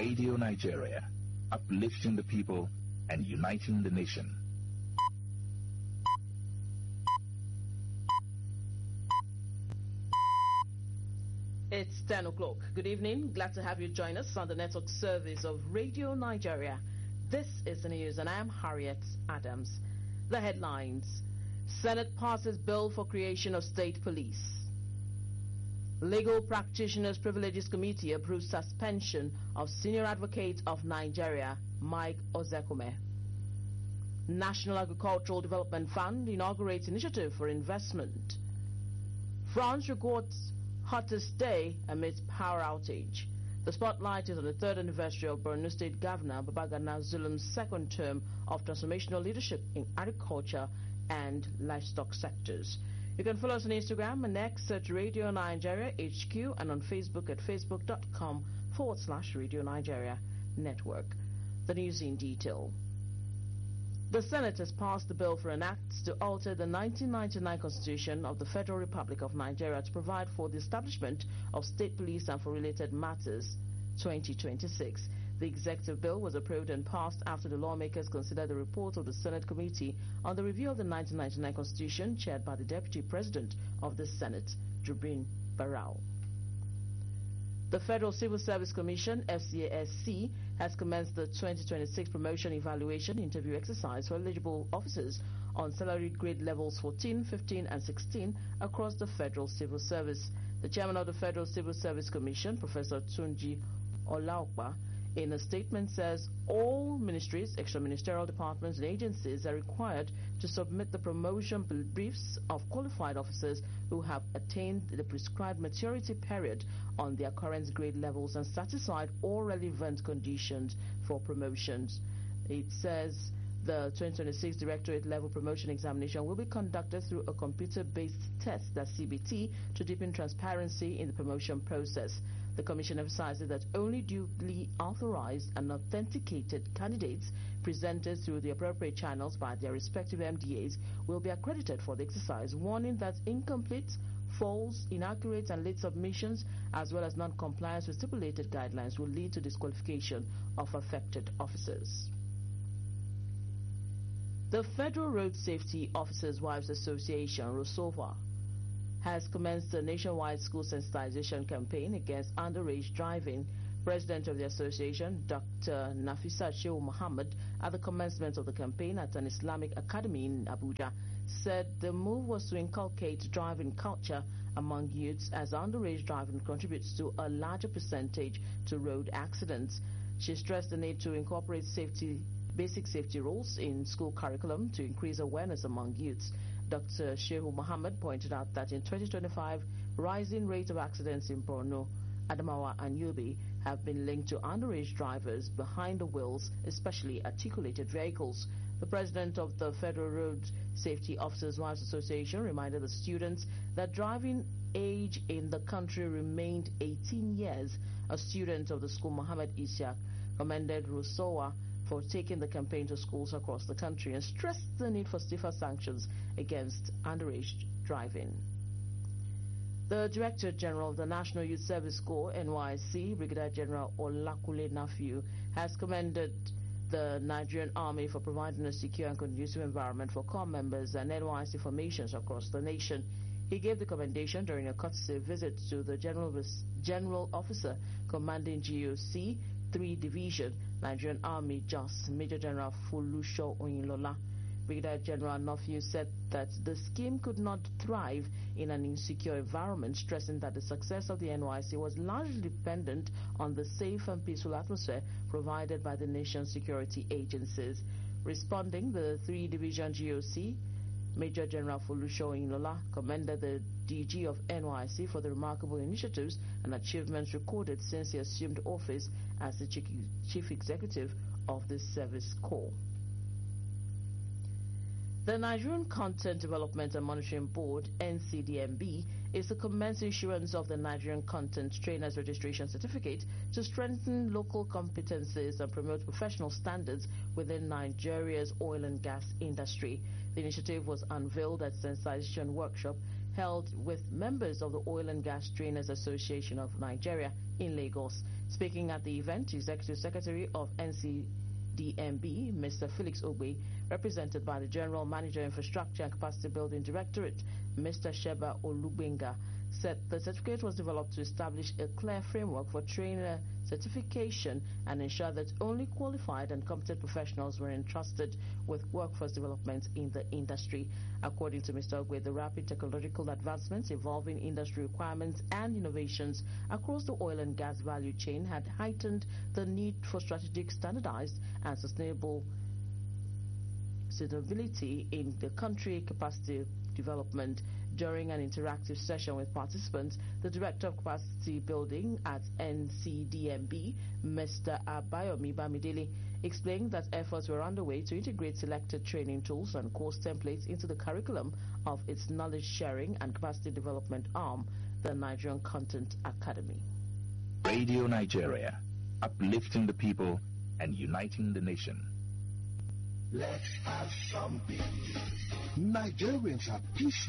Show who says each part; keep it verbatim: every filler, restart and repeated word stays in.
Speaker 1: Radio Nigeria, uplifting the people and uniting the nation.
Speaker 2: It's ten o'clock. Good evening. Glad to have you join us on the network service of Radio Nigeria. This is the news, and I am Harriet Adams. The headlines. Senate passes bill for creation of state police. Legal Practitioners Privileges Committee approves suspension of Senior Advocate of Nigeria, Mike Ozekume. National Agricultural Development Fund inaugurates initiative for investment. France records hottest day amidst power outage. The spotlight is on the third anniversary of Borno State Governor Babagana Zulum's second term of transformational leadership in agriculture and livestock sectors. You can follow us on Instagram and X at Radio Nigeria H Q and on Facebook at facebook.com forward slash Radio Nigeria Network. The news in detail. The Senate has passed the bill for an act to alter the nineteen ninety-nine Constitution of the Federal Republic of Nigeria to provide for the establishment of state police and for related matters twenty twenty-six. The executive bill was approved and passed after the lawmakers considered the report of the Senate Committee on the review of the nineteen ninety-nine Constitution chaired by the Deputy President of the Senate, Jibrin Barau. The Federal Civil Service Commission, F C A S C, has commenced the twenty twenty-six promotion evaluation interview exercise for eligible officers on salary grade levels fourteen, fifteen and sixteen across the Federal Civil Service. The chairman of the Federal Civil Service Commission, Professor Tunji Olaokpa, in a statement says all ministries, extra-ministerial departments and agencies are required to submit the promotion briefs of qualified officers who have attained the prescribed maturity period on their current grade levels and satisfied all relevant conditions for promotions. It says the twenty twenty-six Directorate Level Promotion Examination will be conducted through a computer-based test, that's C B T, to deepen transparency in the promotion process. The Commission emphasizes that only duly authorized and authenticated candidates presented through the appropriate channels by their respective M D As will be accredited for the exercise, warning that incomplete, false, inaccurate and late submissions as well as non-compliance with stipulated guidelines will lead to disqualification of affected officers. The Federal Road Safety Officers' Wives Association, ROSOVA, has commenced a nationwide school sensitization campaign against underage driving. President of the association, Doctor Nafisa Shehu Muhammad, at the commencement of the campaign at an Islamic academy in Abuja, said the move was to inculcate driving culture among youths as underage driving contributes to a larger percentage to road accidents. She stressed the need to incorporate safety basic safety rules in school curriculum to increase awareness among youths. Doctor Shehu Muhammad pointed out that in twenty twenty-five, rising rate of accidents in Borno, Adamawa and Yobe have been linked to underage drivers behind the wheels, especially articulated vehicles. The president of the Federal Road Safety Officers' Wives Association reminded the students that driving age in the country remained eighteen years. A student of the school, Muhammad Isyak, commended Rosowa for taking the campaign to schools across the country and stressed the need for stiffer sanctions against underage driving. The Director General of the National Youth Service Corps, N Y S C, Brigadier General Olakule Nafiu, has commended the Nigerian Army for providing a secure and conducive environment for corps members and N Y S C formations across the nation. He gave the commendation during a courtesy visit to the General, General Officer commanding G O C three Division, Nigerian Army, J O S, Major General Folusho Oyinlola. Brigadier General Nafiu said that the scheme could not thrive in an insecure environment, stressing that the success of the N Y S C was largely dependent on the safe and peaceful atmosphere provided by the nation's security agencies. Responding, the three Division G O C, Major General Folusho Oyinlola, commended the D G of N Y S C for the remarkable initiatives and achievements recorded since he assumed office as the Chief Executive of the Service Corps. The Nigerian Content Development and Monitoring Board, N C D M B, is to commence issuance of the Nigerian Content Trainers Registration Certificate to strengthen local competencies and promote professional standards within Nigeria's oil and gas industry. The initiative was unveiled at sensitization workshop held with members of the Oil and Gas Trainers Association of Nigeria in Lagos. Speaking at the event, Executive Secretary of N C D M B, Mister Felix Ogbe, represented by the General Manager Infrastructure and Capacity Building Directorate, Mister Sheba Olugbenga, said the certificate was developed to establish a clear framework for trainer certification and ensure that only qualified and competent professionals were entrusted with workforce development in the industry. According to Mister Ogwe, the rapid technological advancements, evolving industry requirements and innovations across the oil and gas value chain had heightened the need for strategic, standardized and sustainable sustainability in the country capacity development. During an interactive session with participants, the Director of Capacity Building at N C D M B, Mister Abayomi Bamidele, explained that efforts were underway to integrate selected training tools and course templates into the curriculum of its knowledge sharing and capacity development arm, the Nigerian Content Academy.
Speaker 1: Radio Nigeria, uplifting the people and uniting the nation.
Speaker 3: Let's have some peace. Nigerians are peace